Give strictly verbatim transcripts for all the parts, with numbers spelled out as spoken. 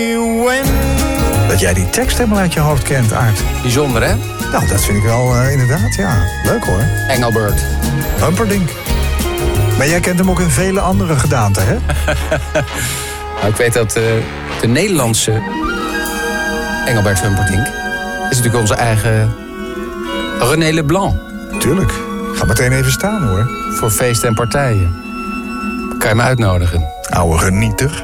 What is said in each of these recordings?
Dat jij die tekst helemaal uit je hoofd kent, Aart. Bijzonder, hè? Nou, dat vind ik wel uh, inderdaad, ja. Leuk hoor. Engelbert. Humperdinck. Maar jij kent hem ook in vele andere gedaanten, hè? Nou, ik weet dat uh, de Nederlandse Engelbert Humperdinck is natuurlijk onze eigen René Leblanc. Tuurlijk. Ga meteen even staan, hoor. Voor feesten en partijen. Kan je me uitnodigen? Oude genieter.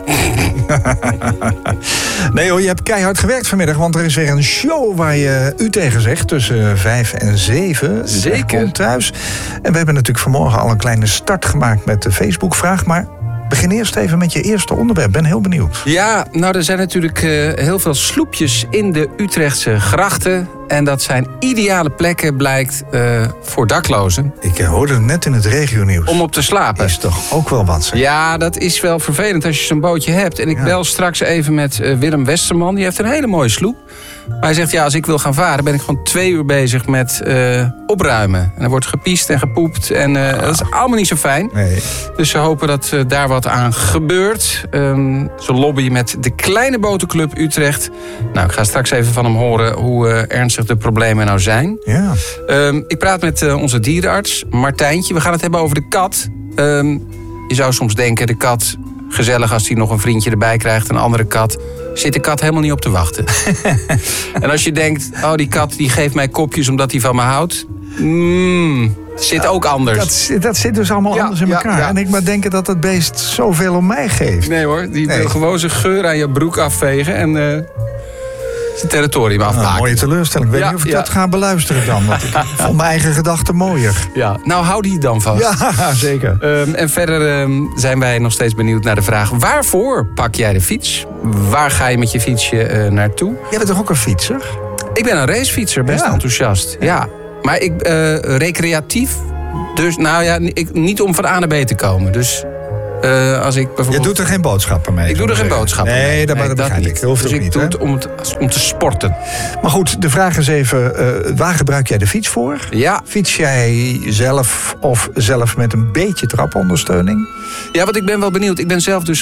Nee hoor, je hebt keihard gewerkt vanmiddag, want er is weer een show waar je u tegen zegt tussen vijf en zeven. Zeker. Kom thuis. En we hebben natuurlijk vanmorgen al een kleine start gemaakt met de Facebook-vraag, maar begin eerst even met je eerste onderwerp. Ben heel benieuwd. Ja, nou er zijn natuurlijk uh, heel veel sloepjes in de Utrechtse grachten. En dat zijn ideale plekken, blijkt, uh, voor daklozen. Ik hoorde het net in het regionieuws. Om op te slapen. Is toch ook wel wat, zeg. Ja, dat is wel vervelend als je zo'n bootje hebt. En ik Ja. bel straks even met uh, Willem Westerman. Die heeft een hele mooie sloep. Maar hij zegt, ja, als ik wil gaan varen, ben ik gewoon twee uur bezig met uh, opruimen. En er wordt gepiest en gepoept. En uh, ah. dat is allemaal niet zo fijn. Nee. Dus ze hopen dat uh, daar wat aan gebeurt. Um, ze lobbyen met de Kleine Botenclub Utrecht. Nou, ik ga straks even van hem horen hoe uh, ernstig de problemen nou zijn. Ja. Um, ik praat met uh, onze dierenarts, Martijntje. We gaan het hebben over de kat. Um, je zou soms denken, de kat, gezellig als hij nog een vriendje erbij krijgt. Een andere kat. Zit de kat helemaal niet op te wachten. En als je denkt, oh, die kat die geeft mij kopjes omdat hij van me houdt. Mm, zit ook anders. Dat, dat zit dus allemaal Ja, anders in ja, elkaar. ja. En ik maar denken dat het beest zoveel om mij geeft. Nee hoor, die Nee. wil gewoon zijn geur aan je broek afvegen en uh, zijn territorium afmaken. Nou, mooie teleurstelling. Ik weet Ja, niet of ik ja. dat ga beluisteren dan. Want ik vond mijn eigen gedachten mooier. Ja. Nou, hou die dan vast. Ja, zeker. Um, en verder um, zijn wij nog steeds benieuwd naar de vraag: waarvoor pak jij de fiets? Waar ga je met je fietsje uh, naartoe? Jij bent toch ook een fietser? Ik ben een racefietser, best Ja. enthousiast. Ja. Maar ik uh, recreatief. Dus nou ja, ik, niet om van A naar B te komen. Dus uh, als ik bijvoorbeeld. Je doet er geen boodschappen mee. Ik doe er geen zeggen. boodschappen nee, mee. Dat, Nee, dat dat begrijp ik. niet. Dat hoeft dus ook ik niet, doe hè? het om, het om te sporten. Maar goed, de vraag is even, uh, waar gebruik jij de fiets voor? Ja. Fiets jij zelf of zelf met een beetje trapondersteuning? Ja, want ik ben wel benieuwd. Ik ben zelf dus